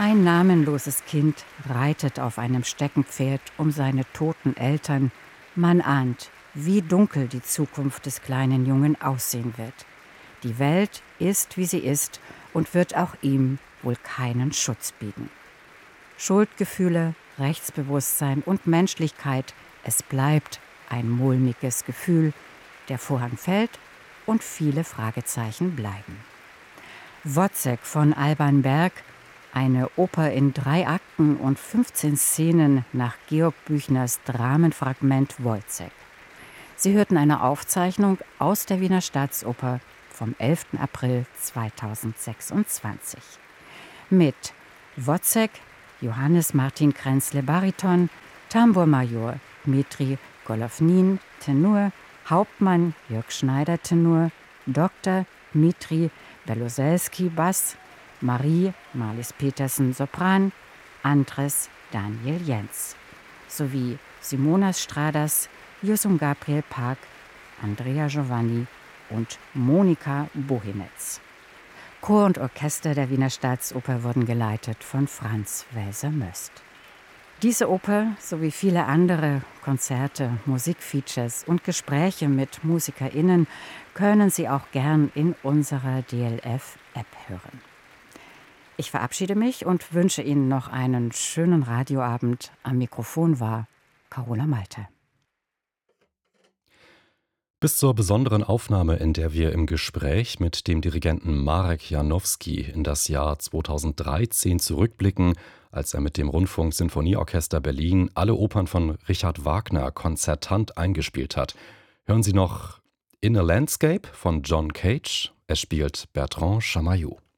Ein namenloses Kind reitet auf einem Steckenpferd um seine toten Eltern. Man ahnt, wie dunkel die Zukunft des kleinen Jungen aussehen wird. Die Welt ist, wie sie ist, und wird auch ihm wohl keinen Schutz bieten. Schuldgefühle, Rechtsbewusstsein und Menschlichkeit, es bleibt ein mulmiges Gefühl. Der Vorhang fällt und viele Fragezeichen bleiben. Wozzeck von Alban Berg, eine Oper in 3 Akten und 15 Szenen nach Georg Büchners Dramenfragment Wojzeck. Sie hörten eine Aufzeichnung aus der Wiener Staatsoper vom 11. April 2026. Mit Wozzeck, Johannes Martin Kränzle Bariton, Tambourmajor Dmitri Golovnin Tenor, Hauptmann Jörg Schneider Tenor, Dr. Dmitri Beloselski Bass, Marie Marlies Petersen Sopran, Andres Daniel Jens sowie Simona Stradas, Jusum Gabriel Park, Andrea Giovanni und Monika Bohinetz. Chor und Orchester der Wiener Staatsoper wurden geleitet von Franz Welser-Möst. Diese Oper sowie viele andere Konzerte, Musikfeatures und Gespräche mit MusikerInnen können Sie auch gern in unserer DLF-App hören. Ich verabschiede mich und wünsche Ihnen noch einen schönen Radioabend. Am Mikrofon war Carola Malte. Bis zur besonderen Aufnahme, in der wir im Gespräch mit dem Dirigenten Marek Janowski in das Jahr 2013 zurückblicken, als er mit dem Rundfunk-Sinfonieorchester Berlin alle Opern von Richard Wagner konzertant eingespielt hat, hören Sie noch In a Landscape von John Cage. Es spielt Bertrand Chamayou.